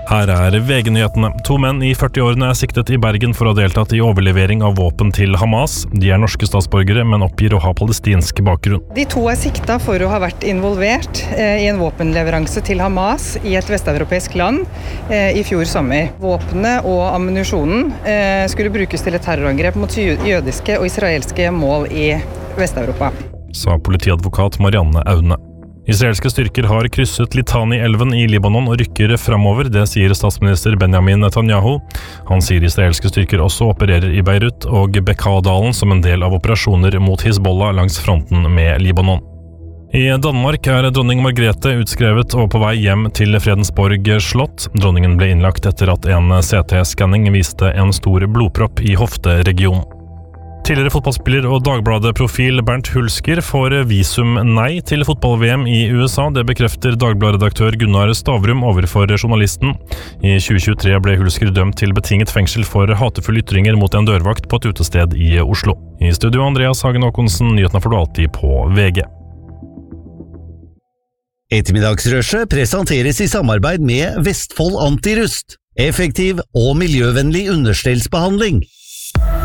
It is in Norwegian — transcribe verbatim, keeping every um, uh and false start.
Her er V G-nyhetene. To menn i førti-årene er siktet i Bergen for å ha deltatt i overlevering av våpen til Hamas. De er norske statsborgere, men oppgir å ha palestinsk bakgrunn. De to er sikta for å ha vært involvert eh, i en våpenleveranse til Hamas i et vesteuropeisk land eh, i fjor sommer. Våpnene og ammunisjonen eh, skulle brukes til et terrorangrep mot jødiske og israelske mål i Vest-Europa. Sa politiadvokat Marianne Aune. Israelske styrker har krysset Litani-elven i Libanon og rykker fremover, det sier statsminister Benjamin Netanyahu. Han sier israelske styrker også opererer i Beirut og Bekaa-dalen som en del av operasjoner mot Hizbollah langs fronten med Libanon. I Danmark er dronning Margrethe utskrevet og på vei hjem til Fredensborg slott. Dronningen ble innlagt etter at en C T-skanning viste en stor blodpropp i hofteregionen. Tidligere fotballspiller og Dagbladet-profil Bernt Hulsker får visum nei til fotball-V M i U S A. Det bekrefter Dagbladet-redaktør Gunnar Stavrum overfor journalisten. I tjue tjuetre ble Hulsker dømt til betinget fengsel for hatefulle ytringer mot en dørvakt på et utested i Oslo. I studio Andreas Hagen Håkonsen, nyhetene får du alltid på V G. Ettermiddagsrushet presenteres i samarbeid med Vestfold Antirust. Effektiv og miljøvennlig understellsbehandling.